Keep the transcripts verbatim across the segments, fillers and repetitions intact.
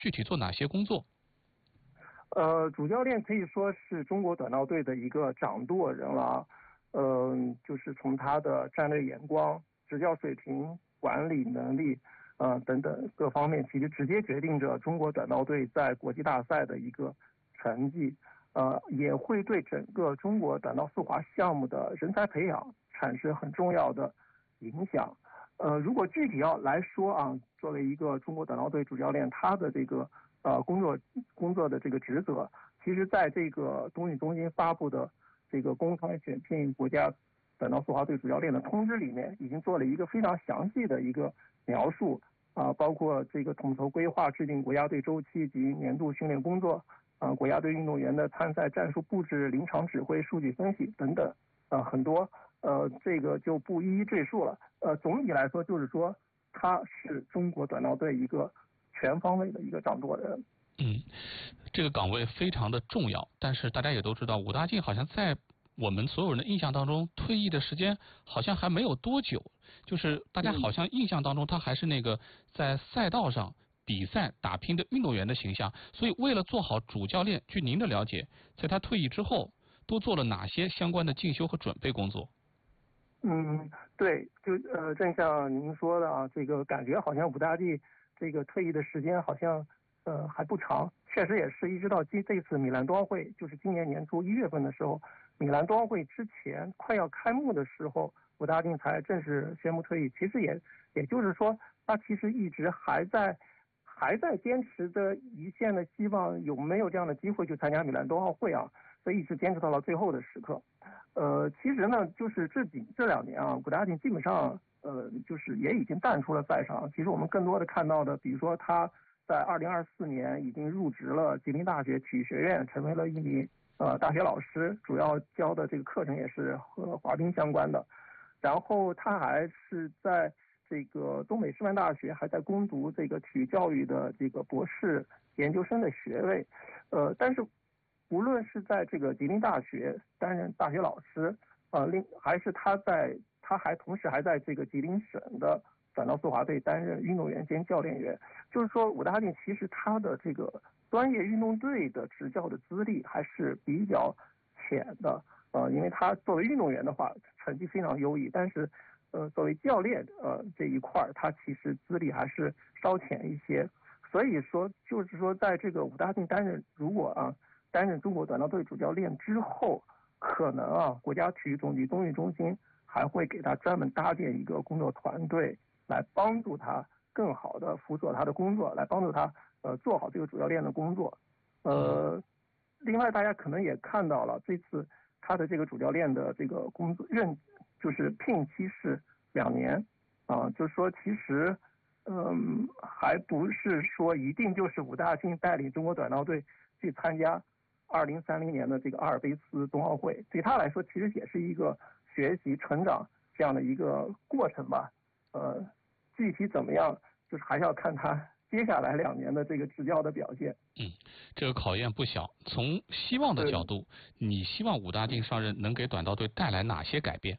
具体做哪些工作？ 呃，主教练可以说是中国短道队的一个掌舵人了。嗯、呃，就是从他的战略眼光、执教水平、管理能力，呃等等各方面，其实直接决定着中国短道队在国际大赛的一个成绩。呃，也会对整个中国短道速滑项目的人才培养产生很重要的影响。呃，如果具体要来说啊，作为一个中国短道队主教练，他的这个呃工作工作的这个职责，其实在这个冬运中心发布的这个公开选聘国家短道速滑队主教练的通知里面，已经做了一个非常详细的一个描述啊、呃，包括这个统筹规划、制定国家队周期及年度训练工作。啊、呃，国家队运动员的参赛战术布置、临场指挥、数据分析等等，啊、呃，很多，呃，这个就不一一赘述了。呃，总体来说就是说，他是中国短道队一个全方位的一个掌舵人。 嗯，这个岗位非常的重要，但是大家也都知道，武大靖好像在我们所有人的印象当中，退役的时间好像还没有多久，就是大家好像印象当中他还是那个在赛道上比赛打拼的运动员的形象，所以为了做好主教练，据您的了解，在他退役之后都做了哪些相关的进修和准备工作？ 嗯，对，就呃，正像您说的啊，这个感觉好像武大靖这个退役的时间好像呃还不长，确实也是一直到这这次米兰冬奥会，就是今年年初一月份的时候，米兰冬奥会之前快要开幕的时候，武大靖才正式宣布退役。其实也也就是说，他其实一直还在。还在坚持着一线的希望，有没有这样的机会去参加米兰冬奥会啊？所以一直坚持到了最后的时刻。呃，其实呢，就是这几这两年啊，武大靖基本上呃，就是也已经淡出了赛场。其实我们更多的看到的，比如说他在二零二四年已经入职了吉林大学体育学院，成为了一名呃大学老师，主要教的这个课程也是和滑冰相关的。然后他还是在这个东北师范大学还在攻读这个体育教育的这个博士研究生的学位，呃，但是无论是在这个吉林大学担任大学老师，呃，另还是他在他还同时还在这个吉林省的短道速滑队担任运动员兼教练员，就是说武大靖其实他的这个专业运动队的执教的资历还是比较浅的，呃，因为他作为运动员的话成绩非常优异，但是。呃，作为教练，呃，这一块他其实资历还是稍浅一些，所以说，就是说，在这个武大靖担任，如果啊担任中国短道队主教练之后，可能啊，国家体育总局冬运中心还会给他专门搭建一个工作团队，来帮助他更好的辅佐他的工作，来帮助他呃做好这个主教练的工作。呃，另外大家可能也看到了，这次他的这个主教练的这个工作任。就是聘期是两年，啊、呃，就是说其实，嗯，还不是说一定就是武大靖带领中国短道队去参加二零三零年的这个阿尔卑斯冬奥会，对他来说其实也是一个学习成长这样的一个过程吧。呃，具体怎么样，就是还是要看他接下来两年的这个执教的表现。 嗯，这个考验不小。从希望的角度，你希望武大靖上任能给短道队带来哪些改变？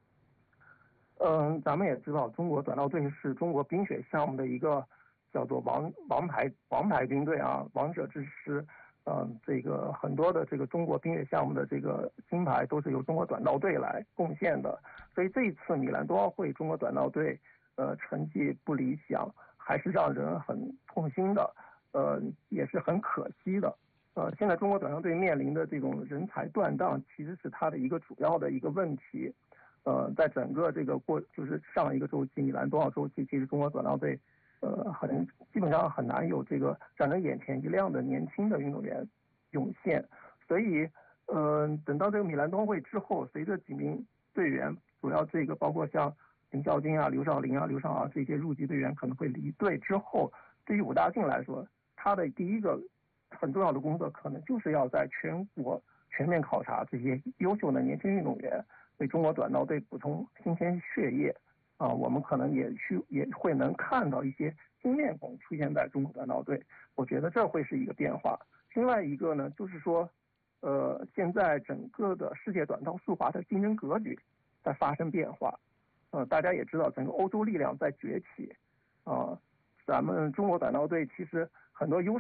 嗯，咱们也知道，中国短道队是中国冰雪项目的一个叫做王王牌王牌军队啊，王者之师。嗯，这个很多的这个中国冰雪项目的这个金牌都是由中国短道队来贡献的。所以这一次米兰冬奥会，中国短道队呃成绩不理想，还是让人很痛心的，呃，也是很可惜的。呃，现在中国短道队面临的这种人才断档，其实是它的一个主要的一个问题。呃，在整个这个过就是上一个周期米兰冬奥周期，其实中国短道队呃很基本上很难有这个让人眼前一亮的年轻的运动员涌现，所以呃等到这个米兰冬奥会之后，随着几名队员，主要这个包括像林孝金啊、刘少林啊、刘少昂这些入籍队员可能会离队之后，对于武大靖来说，他的第一个很重要的工作可能就是要在全国全面考察这些优秀的年轻运动员。为中国短道队补充新鲜血液啊，我们可能也去也会能看到一些新面孔出现在中国短道队，我觉得这会是一个变化。另外一个呢，就是说，呃，现在整个的世界短道速滑的竞争格局在发生变化，呃，大家也知道整个欧洲力量在崛起啊，咱们中国短道队其实很多优